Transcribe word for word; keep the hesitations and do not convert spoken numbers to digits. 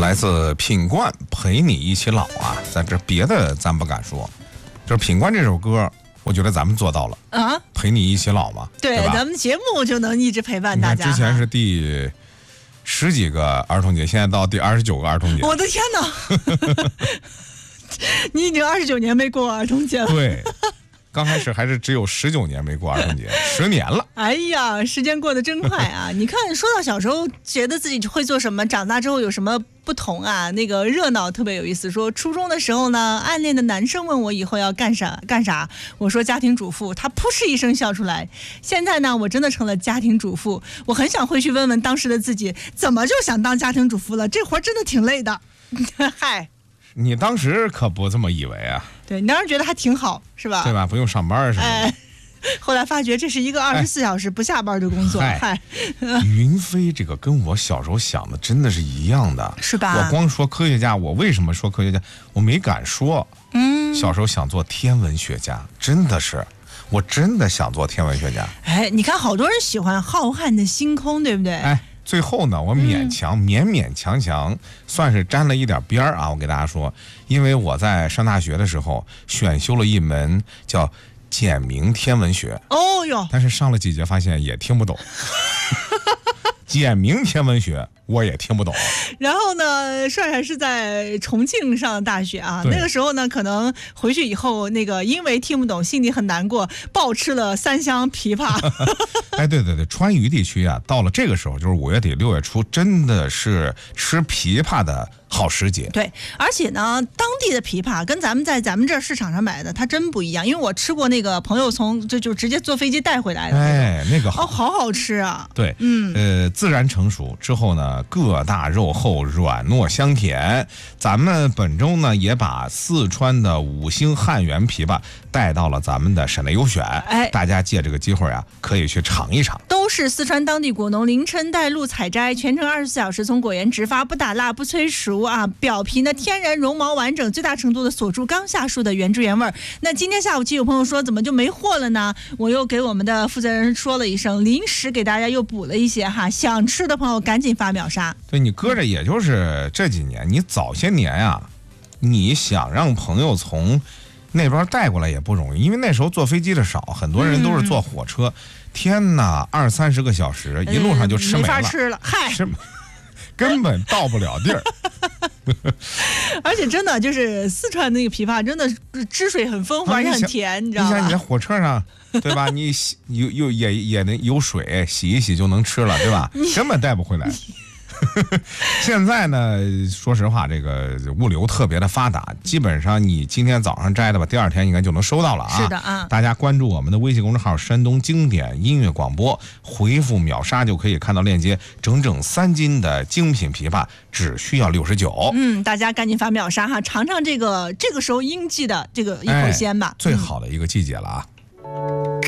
来自品冠陪你一起老啊，在这别的咱不敢说，就是品冠这首歌，我觉得咱们做到了啊，陪你一起老嘛， 对， 对吧？ 咱们节目就能一直陪伴大家。 之前是第十几个儿童节，现在到第二十九个儿童节。 我的天哪！你已经二十九年没过儿童节了。 对。刚开始还是只有十九年没过儿童节，十年了。 哎呀，时间过得真快啊！你看，说到小时候觉得自己会做什么，长大之后有什么不同啊？那个热闹特别有意思。说初中的时候呢，暗恋的男生问我以后要干啥干啥，我说家庭主妇，他噗嗤一声笑出来。现在呢，我真的成了家庭主妇，我很想回去问问当时的自己，怎么就想当家庭主妇了？这活真的挺累的。嗨。 你当时可不这么以为啊？ 对，你当时觉得还挺好，是吧？ 对吧？不用上班什么的。 哎，后来发觉这是一个二十四小时不下班的工作。 嗨，嗨云飞这个跟我小时候想的真的是一样的， 是吧？ 我光说科学家，我为什么说科学家？我没敢说。嗯，小时候想做天文学家，真的是，我真的想做天文学家。 哎，你看，好多人喜欢浩瀚的星空，对不对？ 哎。最后呢，我勉强、嗯、勉勉强强算是沾了一点边儿啊！我给大家说，因为我在上大学的时候选修了一门叫简明天文学。哦哟！但是上了几节发现也听不懂。简明天文学我也听不懂。 然后呢，帅帅是在重庆上大学啊，那个时候呢，可能回去以后，那个因为听不懂，心里很难过，暴吃了三箱枇杷。 哎，对对对，川渝地区啊，到了这个时候，就是五月底六月初，真的是吃枇杷的好时节。 对，而且呢，当地的枇杷跟咱们在咱们这市场上买的它真不一样，因为我吃过那个朋友从就就直接坐飞机带回来的。 哎，那个好， 哦，好好吃啊。 对，嗯，呃，自然成熟之后呢，个大肉厚，软糯香甜。咱们本周呢，也把四川的五星汉源枇杷带到了咱们的省内优选。哎，大家借这个机会啊，可以去尝一尝。 都是四川当地果农凌晨带路采摘，全程二十四小时从果园直发，不打蜡不催熟啊，表皮呢天然绒毛完整，最大程度的锁住刚下树的原汁原味。那今天下午期有朋友说怎么就没货了呢？我又给我们的负责人说了一声，临时给大家又补了一些哈，想吃的朋友赶紧发秒杀。 对，你搁着也就是这几年，你早些年啊，你想让朋友从那边带过来也不容易，因为那时候坐飞机的少，很多人都是坐火车。嗯、天哪，二三十个小时，一路上就吃没了， 嗯、没法吃了，嗨， 吃根本到不了地儿。 而且真的就是四川那个枇杷，真的汁水很丰富，而且很甜，你知道吗？ 你想你在火车上，对吧？你洗有有也也能有水洗一洗就能吃了，对吧？根本带不回来。现在呢，说实话，这个物流特别的发达，基本上你今天早上摘的吧，第二天应该就能收到了啊。 是的啊， 大家关注我们的微信公众号"山东经典音乐广播"，回复秒杀就可以看到链接，整整三斤的精品枇杷只需要六十九。 嗯，大家赶紧发秒杀哈，尝尝这个这个时候应季的这个一口鲜吧。 哎、最好的一个季节了啊。